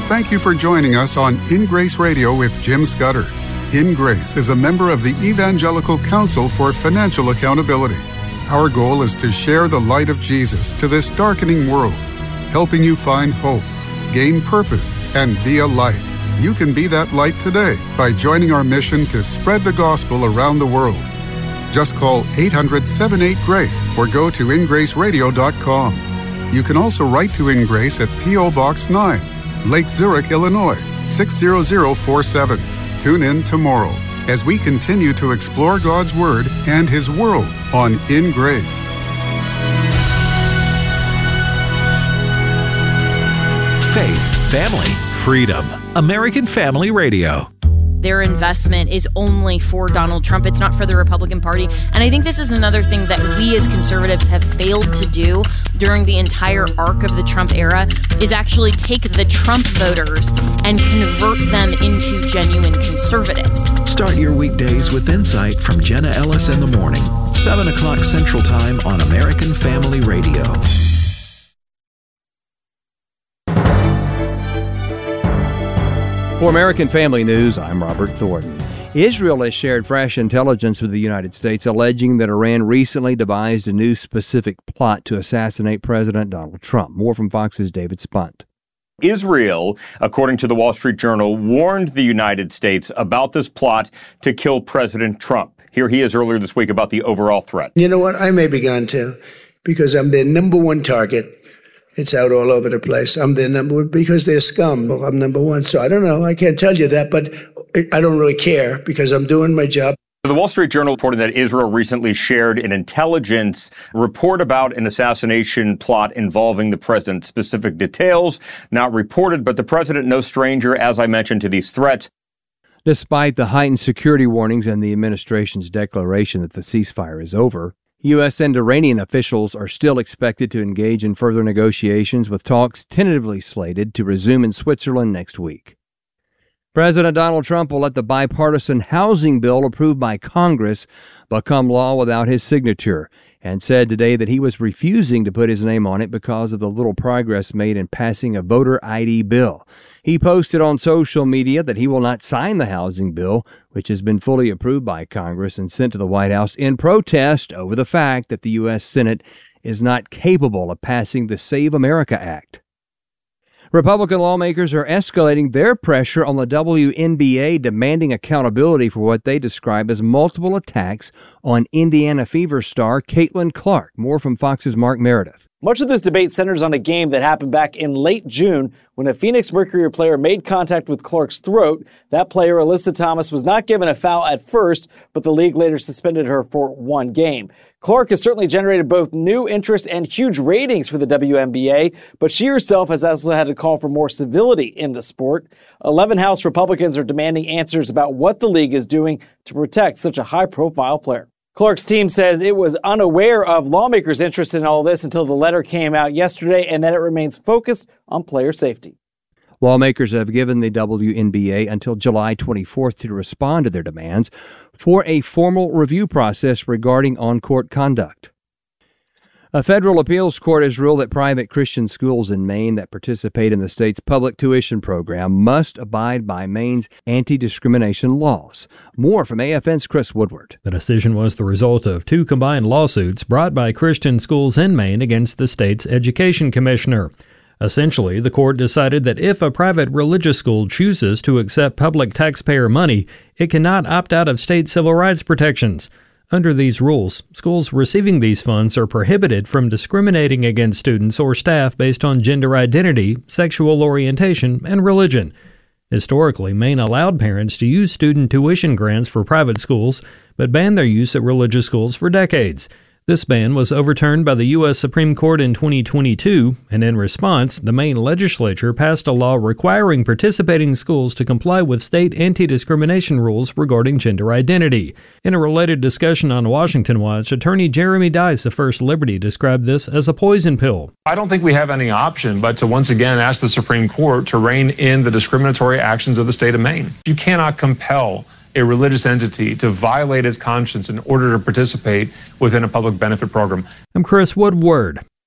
Thank you for joining us on In Grace Radio with Jim Scudder. In Grace is a member of the Evangelical Council for Financial Accountability. Our goal is to share the light of Jesus to this darkening world, helping you find hope, gain purpose, and be a light. You can be that light today by joining our mission to spread the gospel around the world. Just call 800-78-GRACE or go to ingraceradio.com. You can also write to In Grace at P.O. Box 9, Lake Zurich, Illinois, 60047. Tune in tomorrow as we continue to explore God's Word and His world on In Grace. Faith, family, freedom. American Family Radio. Their investment is only for Donald Trump. It's not for the Republican Party. And I think this is another thing that we as conservatives have failed to do during the entire arc of the Trump era is actually take the Trump voters and convert them into genuine conservatives. Start your weekdays with insight from Jenna Ellis in the morning, 7 o'clock Central Time on American Family Radio. For American Family News, I'm Robert Thornton. Israel has shared fresh intelligence with the United States, alleging that Iran recently devised a new specific plot to assassinate President Donald Trump. More from Fox's David Spunt. Israel, according to the Wall Street Journal, warned the United States about this plot to kill President Trump. Here he is earlier this week about the overall threat. You know what? I may be gone too, because I'm their number one target. It's out all over the place. I'm their number one because they're scum. Well, I'm number one. So I don't know. I can't tell you that, but I don't really care because I'm doing my job. The Wall Street Journal reported that Israel recently shared an intelligence report about an assassination plot involving the president. Specific details not reported, but the president no stranger, as I mentioned, to these threats. Despite the heightened security warnings and the administration's declaration that the ceasefire is over, U.S. and Iranian officials are still expected to engage in further negotiations, with talks tentatively slated to resume in Switzerland next week. President Donald Trump will let the bipartisan housing bill approved by Congress become law without his signature, and said today that he was refusing to put his name on it because of the little progress made in passing a voter ID bill. He posted on social media that he will not sign the housing bill, which has been fully approved by Congress and sent to the White House in protest over the fact that the U.S. Senate is not capable of passing the Save America Act. Republican lawmakers are escalating their pressure on the WNBA, demanding accountability for what they describe as multiple attacks on Indiana Fever star Caitlin Clark. More from Fox's Mark Meredith. Much of this debate centers on a game that happened back in late June when a Phoenix Mercury player made contact with Clark's throat. That player, Alyssa Thomas, was not given a foul at first, but the league later suspended her for one game. Clark has certainly generated both new interest and huge ratings for the WNBA, but she herself has also had to call for more civility in the sport. 11 House Republicans are demanding answers about what the league is doing to protect such a high-profile player. Clark's team says it was unaware of lawmakers' interest in all this until the letter came out yesterday, and that it remains focused on player safety. Lawmakers have given the WNBA until July 24th to respond to their demands for a formal review process regarding on-court conduct. A federal appeals court has ruled that private Christian schools in Maine that participate in the state's public tuition program must abide by Maine's anti-discrimination laws. More from AFN's Chris Woodward. The decision was the result of two combined lawsuits brought by Christian schools in Maine against the state's education commissioner. Essentially, the court decided that if a private religious school chooses to accept public taxpayer money, it cannot opt out of state civil rights protections. Under these rules, schools receiving these funds are prohibited from discriminating against students or staff based on gender identity, sexual orientation, and religion. Historically, Maine allowed parents to use student tuition grants for private schools, but banned their use at religious schools for decades. This ban was overturned by the U.S. Supreme Court in 2022, and in response, the Maine legislature passed a law requiring participating schools to comply with state anti-discrimination rules regarding gender identity. In a related discussion on Washington Watch, attorney Jeremy Dice of First Liberty described this as a poison pill. I don't think we have any option but to once again ask the Supreme Court to rein in the discriminatory actions of the state of Maine. You cannot compel a religious entity to violate its conscience in order to participate within a public benefit program. I'm Chris Woodward.